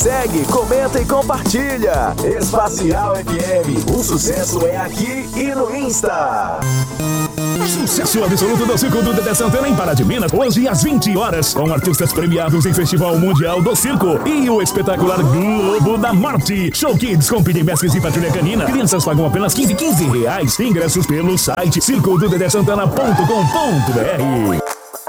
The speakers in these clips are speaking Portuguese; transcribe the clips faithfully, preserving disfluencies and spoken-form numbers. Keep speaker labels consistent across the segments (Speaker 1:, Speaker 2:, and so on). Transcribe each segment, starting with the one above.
Speaker 1: segue, comenta e compartilha. Espacial F M, o sucesso é aqui e no Insta.
Speaker 2: Sucesso absoluto do Circo do Dedé Santana em Pará de Minas, hoje às vinte horas, com artistas premiados em Festival Mundial do Circo e o espetacular Globo da Morte. Show Kids com Pidi Mestres e Patrulha Canina. Crianças pagam apenas quinze, quinze reais. Ingressos pelo site circo do dedé santana ponto com ponto b r.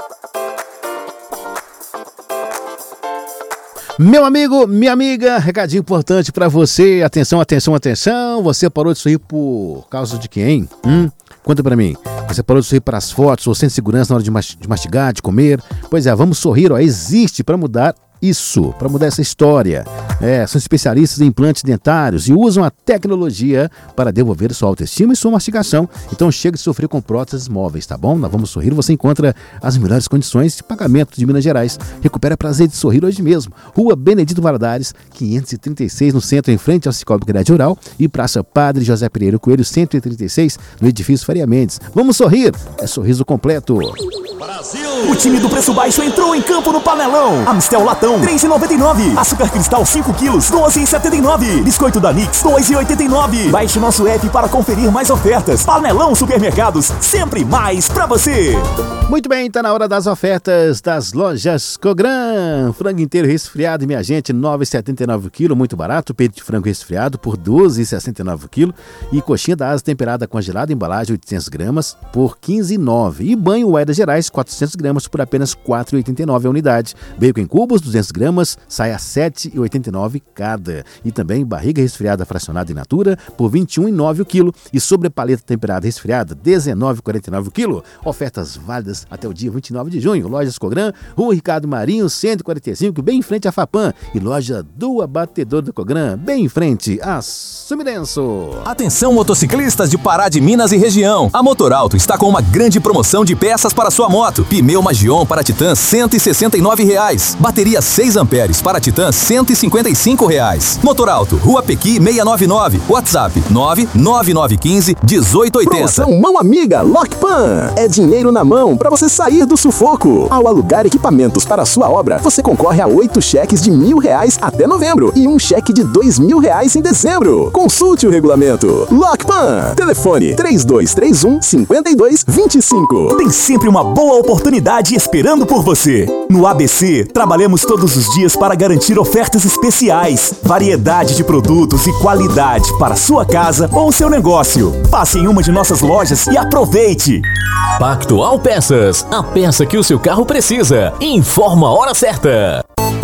Speaker 3: Meu amigo, minha amiga, recadinho importante pra você. Atenção, atenção, atenção. Você parou de sorrir por causa de quem? Hum? Conta pra mim. Você parou de sorrir para as fotos ou sem segurança na hora de mastigar, de comer? Pois é, vamos sorrir, ó. Existe pra mudar isso, para mudar essa história. É, são especialistas em implantes dentários e usam a tecnologia para devolver sua autoestima e sua mastigação. Então chega de sofrer com próteses móveis, tá bom? Na Vamos Sorrir você encontra as melhores condições de pagamento de Minas Gerais. Recupera prazer de sorrir hoje mesmo. Rua Benedito Valadares, quinhentos e trinta e seis, no centro, em frente ao Cicobi Crédito Rural, e Praça Padre José Pereira Coelho, cento e trinta e seis, no edifício Faria Mendes. Vamos sorrir, é sorriso completo.
Speaker 1: Brasil! O time do preço baixo entrou em campo no Panelão. Amstel Latão, três reais e noventa e nove centavos. Açúcar Cristal, cinco quilos, doze reais e setenta e nove centavos. Biscoito da Nix, dois reais e oitenta e nove centavos. Baixe nosso app para conferir mais ofertas. Panelão Supermercados, sempre mais pra você.
Speaker 3: Muito bem, tá na hora das ofertas das lojas Cogran. Frango inteiro resfriado, minha gente, nove reais e setenta e nove centavos o quilo, muito barato. Peito de frango resfriado por doze reais e sessenta e nove centavos o quilo. E coxinha da asa temperada congelada, embalagem oitocentos gramas por quinze reais e nove centavos. E banho Ueda Gerais, quatrocentos gramas por apenas quatro reais e oitenta e nove centavos a unidade. Bacon em cubos, duzentos gramas, sai a sete reais e oitenta e nove centavos cada. E também barriga resfriada fracionada in natura por vinte e um reais e nove centavos o quilo. E sobrepaleta temperada resfriada, dezenove reais e quarenta e nove centavos o quilo. Ofertas válidas até o dia vinte e nove de junho. Lojas Cogran, Rua Ricardo Marinho, cento e quarenta e cinco, bem em frente à Fapan. E loja do Abatedor do Cogran, bem em frente à Sumidenso.
Speaker 4: Atenção, motociclistas de Pará de Minas e região. A Motorauto está com uma grande promoção de peças para sua moto. Pneu Magion para Titan, cento e sessenta e nove reais. Bateria seis amperes para Titan, cento e cinquenta e cinco reais. Motorauto, Rua Pequi seiscentos e noventa e nove. WhatsApp nove nove nove um cinco, um oito oito zero.
Speaker 5: Promoção Mão Amiga Lockpan. É dinheiro na mão para você sair do sufoco. Ao alugar equipamentos para a sua obra, você concorre a oito cheques de mil reais até novembro e um cheque de dois mil reais em dezembro. Consulte o regulamento. Lockpan. Telefone três dois três um, cinco dois dois cinco.
Speaker 1: Tem sempre uma boa oportunidade esperando por você. No A B C, trabalhamos todos os dias para garantir ofertas especiais, variedade de produtos e qualidade para sua casa ou seu negócio. Passe em uma de nossas lojas e aproveite.
Speaker 6: Pactual Peças, a peça que o seu carro precisa. Informa a hora certa.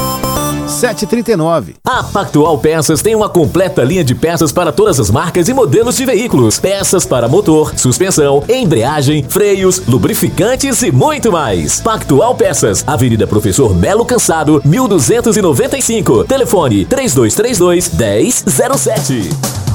Speaker 3: sete e trinta e nove.
Speaker 6: A Pactual Peças tem uma completa linha de peças para todas as marcas e modelos de veículos. Peças para motor, suspensão, embreagem, freios, lubrificantes e muito mais. Pactual Peças, Avenida Professor Melo Cansado, mil duzentos e noventa e cinco. Telefone três dois três dois, um zero zero sete.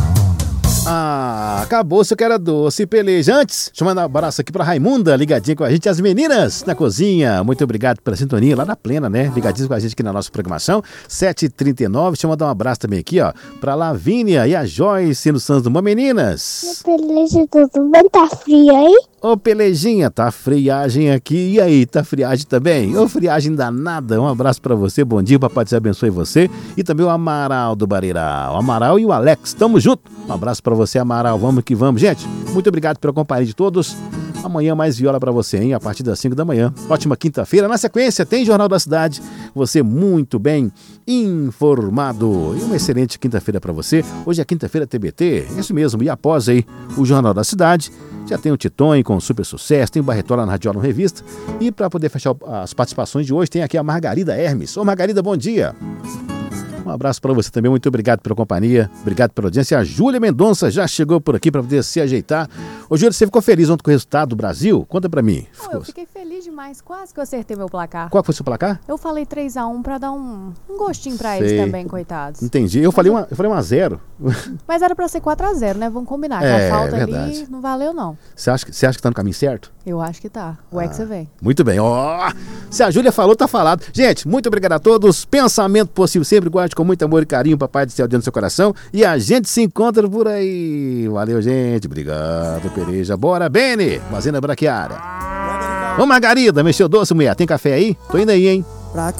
Speaker 3: Ah, acabou, se eu quero doce, peleja. Antes, deixa eu mandar um abraço aqui pra Raimunda, ligadinha com a gente, as meninas na cozinha. Muito obrigado pela sintonia, lá na Plena, né? Ligadinhos com a gente aqui na nossa programação. sete e trinta e nove, deixa eu mandar um abraço também aqui, ó, pra Lavínia e a Joyce no Santos Dumont, meninas.
Speaker 7: Peleja, tudo bem? Tá frio aí?
Speaker 3: Ô, Pelejinha, tá friagem aqui. E aí, tá friagem também? Ô, friagem danada. Um abraço pra você, bom dia, papai te abençoe você. E também o Amaral do Bareiral. O Amaral e o Alex, tamo junto. Um abraço pra você, Amaral. Vamos que vamos. Gente, muito obrigado pela companhia de todos. Amanhã mais viola pra você, hein? A partir das cinco da manhã. Ótima quinta-feira. Na sequência, tem Jornal da Cidade. Você muito bem informado. E uma excelente quinta-feira pra você. Hoje é quinta-feira T B T. Isso mesmo. E após aí o Jornal da Cidade, já tem o Titonho com super sucesso, tem o Barretola na Radiola no Revista. E para poder fechar as participações de hoje, tem aqui a Margarida Hermes. Ô Margarida, bom dia. Um abraço para você também, muito obrigado pela companhia, obrigado pela audiência. A Júlia Mendonça já chegou por aqui para poder se ajeitar. Ô Júlia, você ficou feliz ontem com o resultado do Brasil? Conta para mim.
Speaker 8: Oh, ficou... Eu fiquei feliz demais, quase que eu acertei meu placar.
Speaker 3: Qual foi o seu placar?
Speaker 8: Eu falei três a um para dar um, um gostinho para eles também, coitados.
Speaker 3: Entendi, eu falei, uma, eu falei um a zero.
Speaker 8: Mas era para ser quatro a zero, né? Vamos combinar,
Speaker 3: é,
Speaker 8: que a falta
Speaker 3: verdade.
Speaker 8: ali não valeu não.
Speaker 3: Você acha, você acha que tá no caminho certo?
Speaker 8: Eu acho que tá, o ah, Hexa vem.
Speaker 3: Muito bem, ó, oh, se a Júlia falou, tá falado. Gente, muito obrigado a todos, pensamento possível sempre, guarde com muito amor e carinho, papai do céu dentro do seu coração, e a gente se encontra por aí. Valeu, gente, obrigado, Pereja. Bora, Bene, Fazenda Braquiária. Ô Margarida, mexeu doce, mulher, tem café aí? Tô indo aí, hein?